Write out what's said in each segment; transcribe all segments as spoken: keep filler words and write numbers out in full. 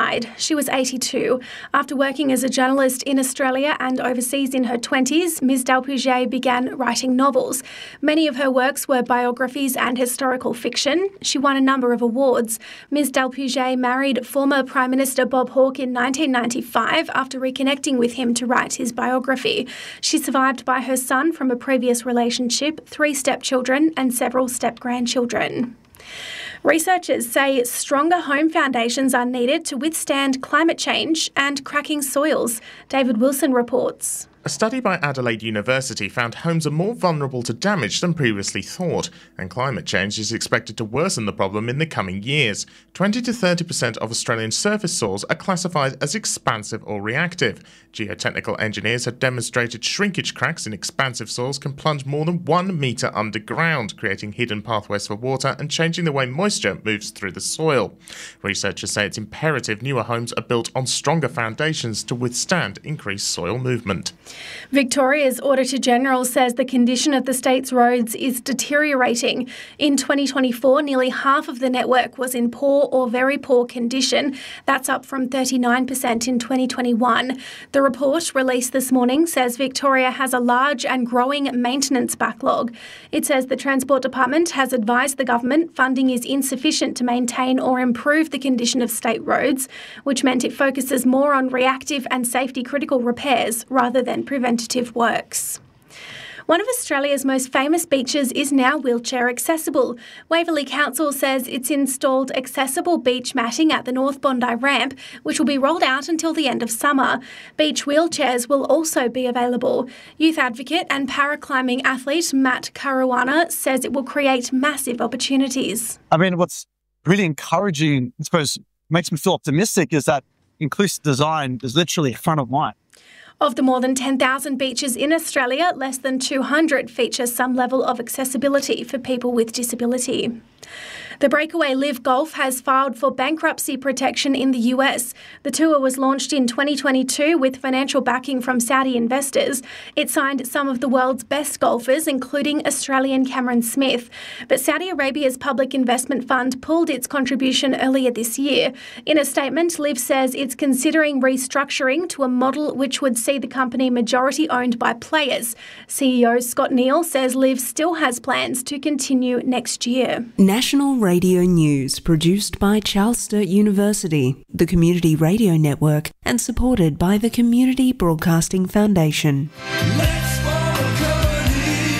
died. She was eighty-two. After working as a journalist in Australia and overseas in her twenties, Miz Delpouget began writing novels. Many of her works were biographies and historical fiction. She won a number of awards. Miz Delpouget married former Prime Minister Bob Hawke in nineteen ninety-five after reconnecting with him to write his biography. She's survived by her son from a previous relationship, three stepchildren and several step-grandchildren. Researchers say stronger home foundations are needed to withstand climate change and cracking soils. David Wilson reports. A study by Adelaide University found homes are more vulnerable to damage than previously thought, and climate change is expected to worsen the problem in the coming years. twenty to thirty percent of Australian surface soils are classified as expansive or reactive. Geotechnical engineers have demonstrated shrinkage cracks in expansive soils can plunge more than one metre underground, creating hidden pathways for water and changing the way moisture moves through the soil. Researchers say it's imperative newer homes are built on stronger foundations to withstand increased soil movement. Victoria's Auditor-General says the condition of the state's roads is deteriorating. In twenty twenty-four, nearly half of the network was in poor or very poor condition. That's up from thirty-nine percent in twenty twenty-one. The report, released this morning, says Victoria has a large and growing maintenance backlog. It says the Transport Department has advised the government funding is insufficient to maintain or improve the condition of state roads, which meant it focuses more on reactive and safety-critical repairs rather than preventative works. One of Australia's most famous beaches is now wheelchair accessible. Waverley Council says it's installed accessible beach matting at the North Bondi ramp, which will be rolled out until the end of summer. Beach wheelchairs will also be available. Youth advocate and paraclimbing athlete Matt Caruana says it will create massive opportunities. I mean, what's really encouraging, I suppose, makes me feel optimistic is that inclusive design is literally front of mind. Of the more than ten thousand beaches in Australia, less than two hundred feature some level of accessibility for people with disability. The breakaway Live Golf has filed for bankruptcy protection in the U S. The tour was launched in twenty twenty-two with financial backing from Saudi investors. It signed some of the world's best golfers, including Australian Cameron Smith. But Saudi Arabia's public investment fund pulled its contribution earlier this year. In a statement, Live says it's considering restructuring to a model which would see the company majority owned by players. C E O Scott Neal says Live still has plans to continue next year. National Radio News, produced by Charles Sturt University, the Community Radio Network, and supported by the Community Broadcasting Foundation. Let's form a company.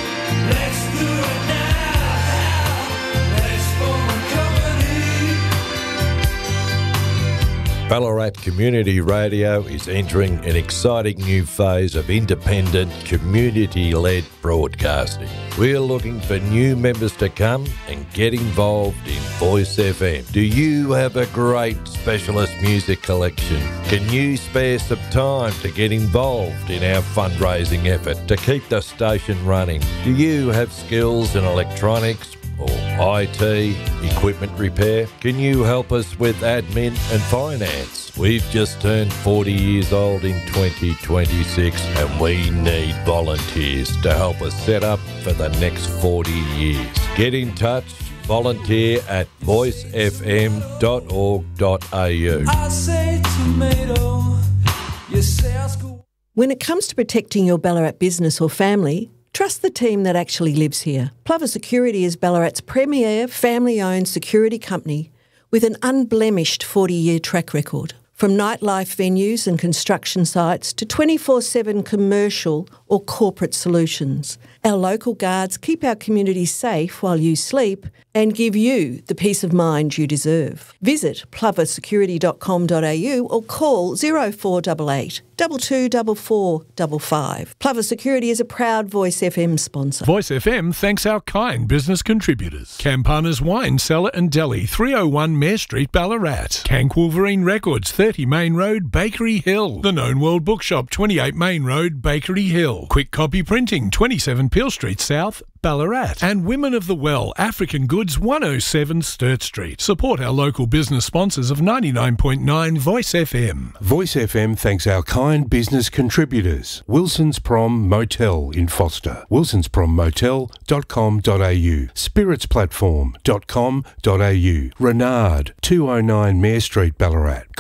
Let's do it now. Let's form a company. Ballarat Community Radio is entering an exciting new phase of independent, community-led broadcasting. We're looking for new members to come and get involved in Voice F M. Do you have a great specialist music collection? Can you spare some time to get involved in our fundraising effort to keep the station running? Do you have skills in electronics or I T, equipment repair? Can you help us with admin and finance? We've just turned forty years old in twenty twenty-six and we need volunteers to help us set up for the next forty years. Get in touch, volunteer at voice f m dot org dot a u. I say tomato, you say I school. When it comes to protecting your Ballarat business or family, trust the team that actually lives here. Plover Security is Ballarat's premier family-owned security company with an unblemished forty-year track record. From nightlife venues and construction sites to twenty-four seven commercial or corporate solutions, our local guards keep our community safe while you sleep and give you the peace of mind you deserve. Visit plover security dot com dot a u or call zero four eight eight, two two four four five five. Plover Security is a proud Voice F M sponsor. Voice F M thanks our kind business contributors. Campana's Wine Cellar and Deli, three oh one Mare Street, Ballarat. Cank Wolverine Records, thirty Main Road, Bakery Hill. The Known World Bookshop, twenty-eight Main Road, Bakery Hill. Quick Copy Printing, twenty-seven Peel Street South, Ballarat. And Women of the Well, African Goods, one oh seven Sturt Street. Support our local business sponsors of ninety-nine point nine Voice F M. Voice F M thanks our kind business contributors. Wilson's Prom Motel in Foster. wilsons prom motel dot com dot a u. spirits platform dot com dot a u. Renard, two oh nine Mare Street, Ballarat.